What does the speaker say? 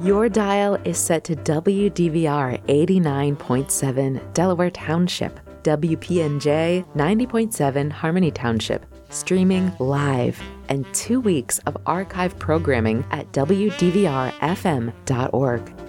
Your dial is set to WDVR 89.7 Delaware Township, WPNJ 90.7 Harmony Township, streaming live, and 2 weeks of archive programming at WDVRFM.org.